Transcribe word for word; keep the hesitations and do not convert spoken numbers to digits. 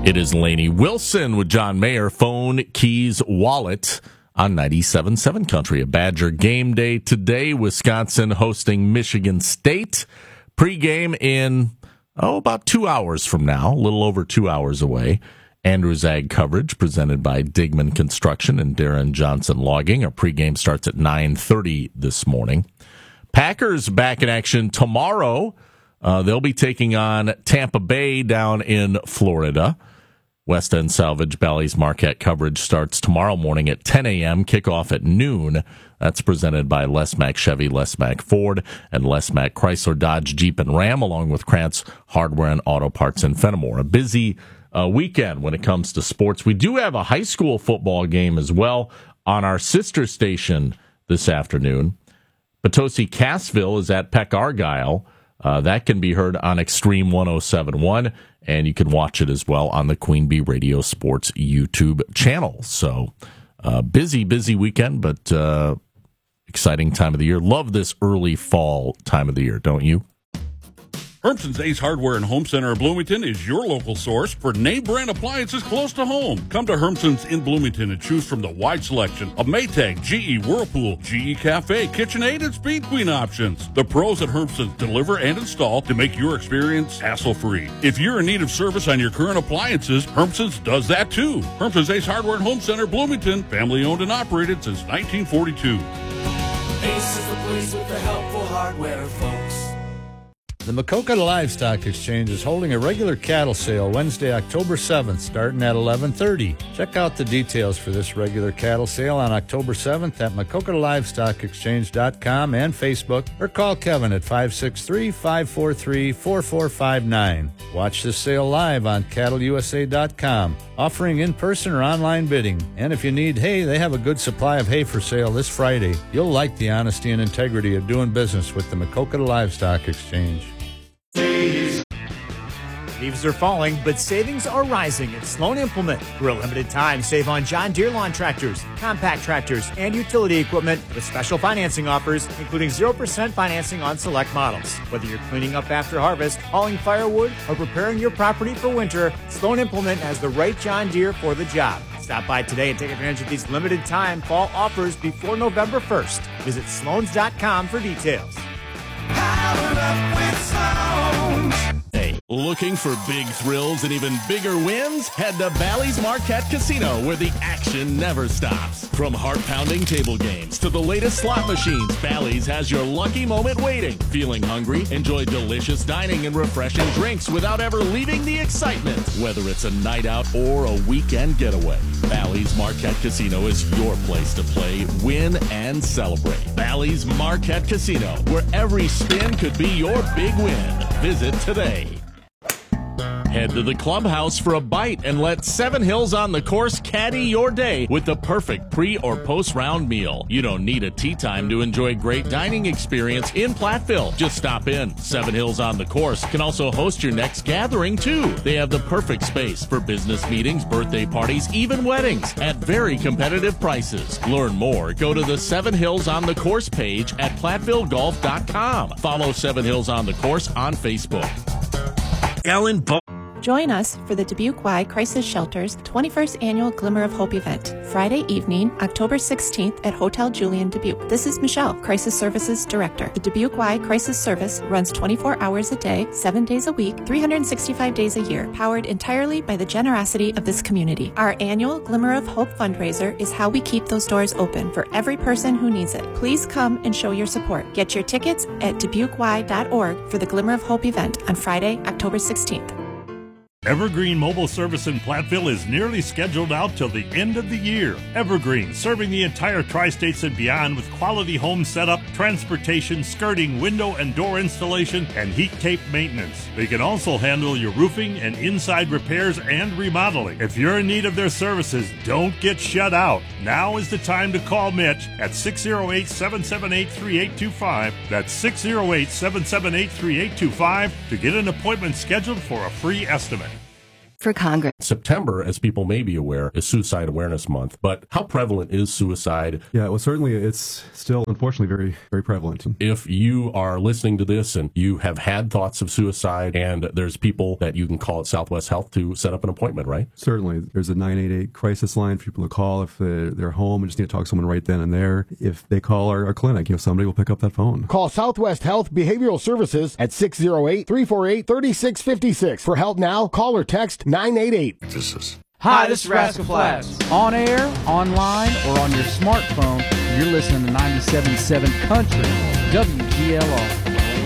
It is Lainey Wilson with John Mayer, Phone, Keys, Wallet on ninety-seven point seven Country. A Badger game day today. Wisconsin hosting Michigan State. Pre-game in, oh, about two hours from now, a little over two hours away. Andrews Ag coverage presented by Digman Construction and Darren Johnson Logging. Our pregame starts at nine thirty this morning. Packers back in action tomorrow. Uh, they'll be taking on Tampa Bay down in Florida. West End Salvage Bally's Marquette coverage starts tomorrow morning at ten a.m., kickoff at noon. That's presented by Les Mack Chevy, Les Mack Ford, and Les Mack Chrysler, Dodge, Jeep, and Ram, along with Krantz Hardware and Auto Parts in Fenimore. A busy uh, weekend when it comes to sports. We do have a high school football game as well on our sister station this afternoon. Potosi Cassville is at Peck Argyle. Uh, that can be heard on Extreme one oh seven point one, and you can watch it as well on the Queen Bee Radio Sports YouTube channel. So, uh, busy, busy weekend, but uh, exciting time of the year. Love this early fall time of the year, don't you? Hermson's Ace Hardware and Home Center of Bloomington is your local source for name brand appliances close to home. Come to Hermson's in Bloomington and choose from the wide selection of Maytag, G E, Whirlpool, G E Cafe, KitchenAid, and Speed Queen options. The pros at Hermson's deliver and install to make your experience hassle-free. If you're in need of service on your current appliances, Hermson's does that too. Hermson's Ace Hardware and Home Center, Bloomington, family owned and operated since nineteen forty-two. Ace is the place with the helpful hardware, folks. The Maquoketa Livestock Exchange is holding a regular cattle sale Wednesday, October seventh, starting at eleven thirty. Check out the details for this regular cattle sale on October seventh at maquoketa livestock exchange dot com and Facebook, or call Kevin at five six three, five four three, four four five nine. Watch this sale live on cattle u s a dot com, offering in-person or online bidding. And if you need hay, they have a good supply of hay for sale this Friday. You'll like the honesty and integrity of doing business with the Maquoketa Livestock Exchange. Leaves are falling, but savings are rising at Sloan Implement. For a limited time, save on John Deere lawn tractors, compact tractors, and utility equipment with special financing offers, including zero percent financing on select models. Whether you're cleaning up after harvest, hauling firewood, or preparing your property for winter, Sloan Implement has the right John Deere for the job. Stop by today and take advantage of these limited time fall offers before November first. Visit sloans dot com for details. Powered up with Sloan. Hey, looking for big thrills and even bigger wins? Head to Bally's Marquette Casino, where the action never stops. From heart-pounding table games to the latest slot machines, Bally's has your lucky moment waiting. Feeling hungry? Enjoy delicious dining and refreshing drinks without ever leaving the excitement. Whether it's a night out or a weekend getaway, Bally's Marquette Casino is your place to play, win, and celebrate. Bally's Marquette Casino, where every spin could be your big win. Visit today. Head to the clubhouse for a bite and let Seven Hills on the Course caddy your day with the perfect pre- or post-round meal. You don't need a tea time to enjoy great dining experience in Platteville. Just stop in. Seven Hills on the Course can also host your next gathering, too. They have the perfect space for business meetings, birthday parties, even weddings at very competitive prices. Learn more. Go to the Seven Hills on the Course page at platteville golf dot com. Follow Seven Hills on the Course on Facebook. Ellen Bo- Join us for the Dubuque Y Crisis Shelter's twenty-first Annual Glimmer of Hope event, Friday evening, October sixteenth at Hotel Julian Dubuque. This is Michelle, Crisis Services Director. The Dubuque Y Crisis Service runs twenty-four hours a day, seven days a week, three hundred sixty-five days a year, powered entirely by the generosity of this community. Our annual Glimmer of Hope fundraiser is how we keep those doors open for every person who needs it. Please come and show your support. Get your tickets at dubuque y dot org for the Glimmer of Hope event on Friday, October sixteenth. Evergreen Mobile Service in Platteville is nearly scheduled out till the end of the year. Evergreen, serving the entire tri-states and beyond with quality home setup, transportation, skirting, window and door installation, and heat tape maintenance. They can also handle your roofing and inside repairs and remodeling. If you're in need of their services, don't get shut out. Now is the time to call Mitch at six oh eight, seven seven eight, three eight two five. That's six oh eight, seven seven eight, three eight two five to get an appointment scheduled for a free estimate. for Congress. September, as people may be aware, is Suicide Awareness Month. But how prevalent is suicide? Yeah, well, certainly it's still, unfortunately, very, very prevalent. If you are listening to this and you have had thoughts of suicide, and there's people that you can call at Southwest Health to set up an appointment, right? Certainly. There's a nine eight eight crisis line for people to call if they're, they're home and just need to talk to someone right then and there. If they call our, our clinic, you know, somebody will pick up that phone. Call Southwest Health Behavioral Services at six oh eight, three four eight, three six five six. For help now, call or text nine eight eight. This is Hi, this is Rascal Flatts. On air, online, or on your smartphone, you're listening to ninety-seven point seven Country, W G L R.